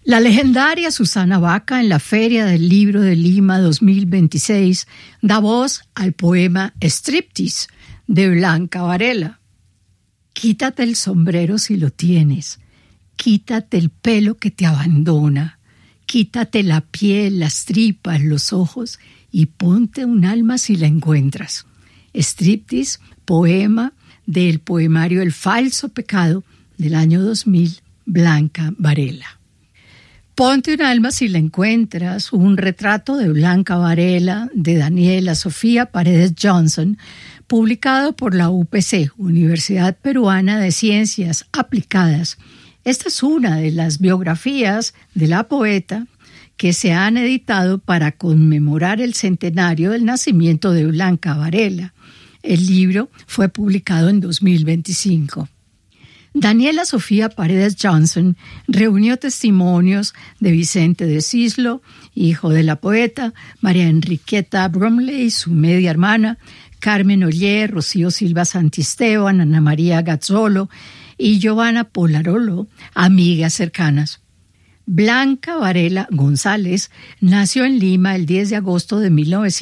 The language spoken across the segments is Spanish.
La legendaria Susana Baca en la Feria del Libro de Lima 2026 da voz al poema Striptease de Blanca Varela. Quítate el sombrero si lo tienes, quítate el pelo que te abandona, quítate la piel, las tripas, los ojos y ponte un alma si la encuentras. Striptease, poema del poemario El falso pecado del año 2000, Blanca Varela. Ponte un alma si la encuentras, un retrato de Blanca Varela de Daniela Sofía Paredes Johnson, publicado por la UPC, Universidad Peruana de Ciencias Aplicadas. Esta es una de las biografías de la poeta que se han editado para conmemorar el centenario del nacimiento de Blanca Varela. El libro fue publicado en 2025. Daniela Sofía Paredes Johnson reunió testimonios de Vicente de Cislo, hijo de la poeta, María Enriqueta Bromley, su media hermana, Carmen Oller, Rocío Silva Santisteban, Ana María Gazzolo y Giovanna Polarolo, amigas cercanas. Blanca Varela González nació en Lima el 10 de agosto de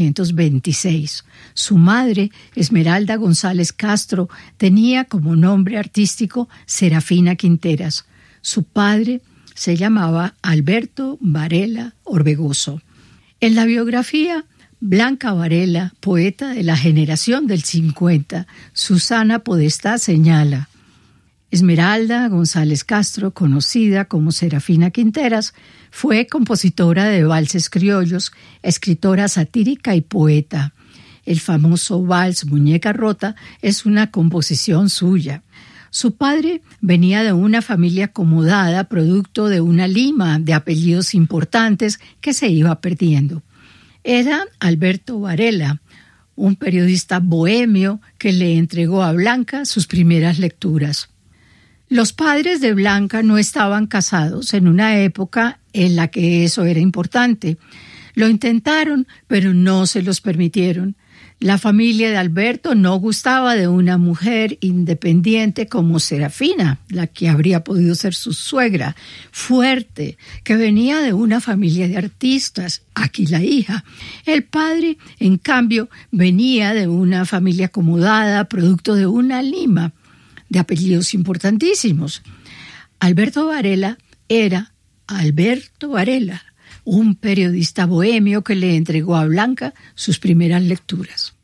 1926. Su madre, Esmeralda González Castro, tenía como nombre artístico Serafina Quinteras. Su padre se llamaba Alberto Varela Orbegoso. En la biografía, Blanca Varela, poeta de la generación del 50, Susana Podestá señala: Esmeralda González Castro, conocida como Serafina Quinteras, fue compositora de valses criollos, escritora satírica y poeta. El famoso vals Muñeca Rota es una composición suya. Su padre venía de una familia acomodada, producto de una lima de apellidos importantes que se iba perdiendo. Era Alberto Varela, un periodista bohemio que le entregó a Blanca sus primeras lecturas. Los padres de Blanca no estaban casados en una época en la que eso era importante. Lo intentaron, pero no se los permitieron. La familia de Alberto no gustaba de una mujer independiente como Serafina, la que habría podido ser su suegra, fuerte, que venía de una familia de artistas, aquí la hija. El padre, en cambio, venía de una familia acomodada, producto de una lima de apellidos importantísimos. Alberto Varela era Alberto Varela, un periodista bohemio que le entregó a Blanca sus primeras lecturas.